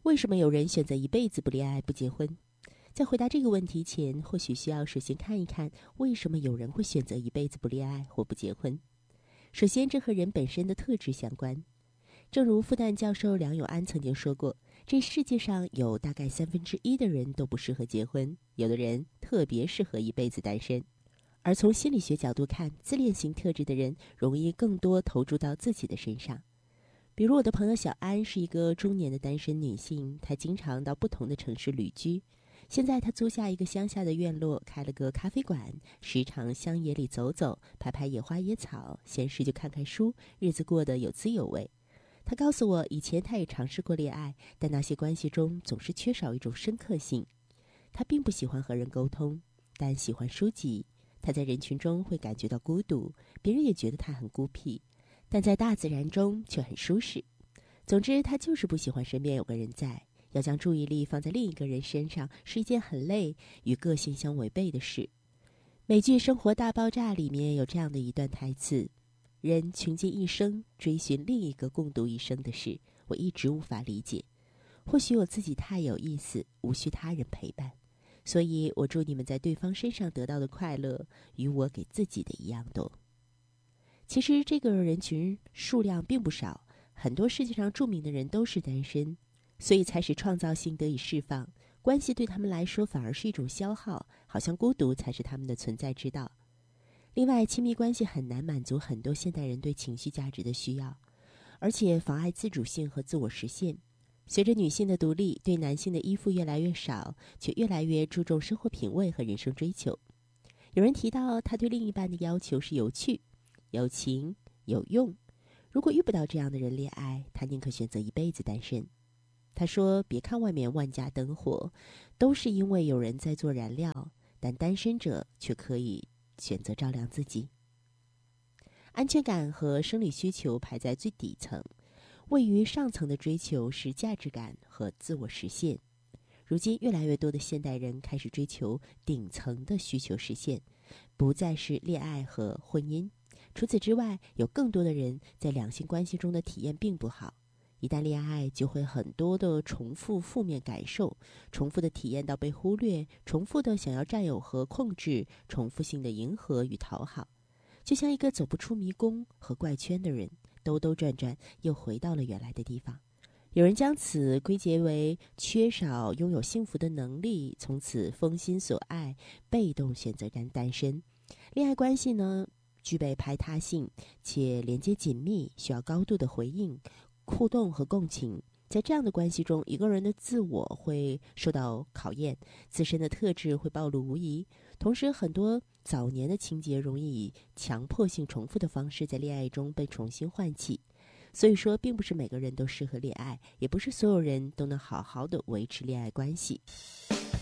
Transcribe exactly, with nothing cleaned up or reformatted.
为什么有人选择一辈子不恋爱不结婚？在回答这个问题前，或许需要首先看一看为什么有人会选择一辈子不恋爱或不结婚。首先，这和人本身的特质相关。正如复旦教授梁永安曾经说过，这世界上有大概三分之一的人都不适合结婚，有的人特别适合一辈子单身。而从心理学角度看，自恋型特质的人容易更多投注到自己的身上。比如我的朋友小安是一个中年的单身女性，她经常到不同的城市旅居。现在她租下一个乡下的院落，开了个咖啡馆，时常乡野里走走，拍拍野花野草，闲时就看看书，日子过得有滋有味。她告诉我，以前她也尝试过恋爱，但那些关系中总是缺少一种深刻性。她并不喜欢和人沟通，但喜欢书籍。她在人群中会感觉到孤独，别人也觉得她很孤僻，但在大自然中却很舒适。总之，她就是不喜欢身边有个人在，要将注意力放在另一个人身上是一件很累与个性相违背的事。美剧《生活大爆炸》里面有这样的一段台词：人穷尽一生追寻另一个共度一生的事，我一直无法理解。或许我自己太有意思，无需他人陪伴，所以我祝你们在对方身上得到的快乐与我给自己的一样多。其实这个人群数量并不少，很多世界上著名的人都是单身，所以才使创造性得以释放。关系对他们来说反而是一种消耗，好像孤独才是他们的存在之道。另外，亲密关系很难满足很多现代人对情绪价值的需要，而且妨碍自主性和自我实现。随着女性的独立，对男性的依附越来越少，却越来越注重生活品味和人生追求。有人提到他对另一半的要求是有趣、有情、有用。如果遇不到这样的人恋爱，他宁可选择一辈子单身。他说，别看外面万家灯火，都是因为有人在做燃料，但单身者却可以选择照亮自己。安全感和生理需求排在最底层，位于上层的追求是价值感和自我实现。如今越来越多的现代人开始追求顶层的需求实现，不再是恋爱和婚姻。除此之外，有更多的人在两性关系中的体验并不好。一旦恋爱，就会很多的重复负面感受，重复的体验到被忽略，重复的想要占有和控制，重复性的迎合与讨好，就像一个走不出迷宫和怪圈的人，兜兜转转又回到了原来的地方。有人将此归结为缺少拥有幸福的能力，从此封心所爱，被动选择单单身。恋爱关系呢，具备排他性，且连接紧密，需要高度的回应、互动和共情。在这样的关系中，一个人的自我会受到考验，自身的特质会暴露无遗。同时，很多早年的情节容易以强迫性重复的方式在恋爱中被重新唤起。所以说，并不是每个人都适合恋爱，也不是所有人都能好好的维持恋爱关系。